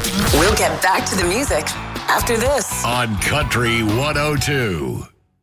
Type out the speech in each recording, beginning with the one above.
We'll get back to the music after this on Country 102.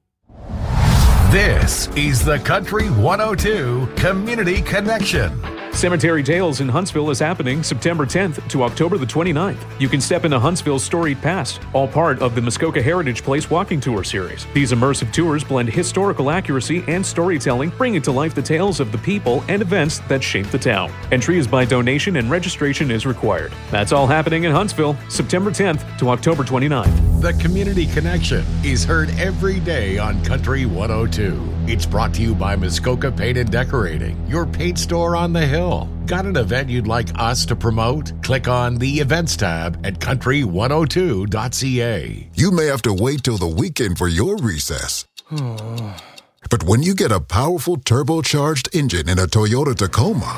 This is the Country 102 Community Connection. Cemetery Tales in Huntsville is happening September 10th to October the 29th. You can step into Huntsville's storied past, all part of the Muskoka Heritage Place Walking Tour series. These immersive tours blend historical accuracy and storytelling, bringing to life the tales of the people and events that shape the town. Entry is by donation and registration is required. That's all happening in Huntsville, September 10th to October 29th. The Community Connection is heard every day on Country 102. It's brought to you by Muskoka Paint and Decorating, your paint store on the hill. Got an event you'd like us to promote? Click on the Events tab at country102.ca. You may have to wait till the weekend for your recess. But when you get a powerful turbocharged engine in a Toyota Tacoma,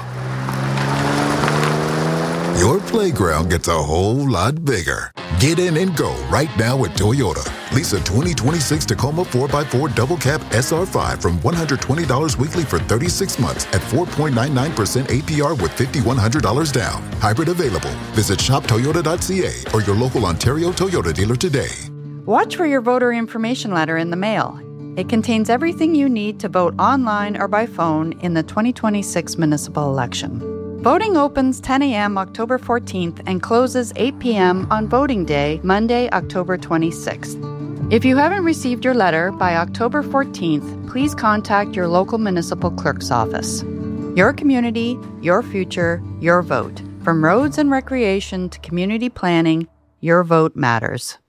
your playground gets a whole lot bigger. Get in and go right now at Toyota. Lease a 2026 Tacoma 4x4 Double Cab SR5 from $120 weekly for 36 months at 4.99% APR with $5,100 down. Hybrid available. Visit shoptoyota.ca or your local Ontario Toyota dealer today. Watch for your voter information letter in the mail. It contains everything you need to vote online or by phone in the 2026 municipal election. Voting opens 10 a.m. October 14th and closes 8 p.m. on voting day, Monday, October 26th. If you haven't received your letter by October 14th, please contact your local municipal clerk's office. Your community, your future, your vote. From roads and recreation to community planning, your vote matters.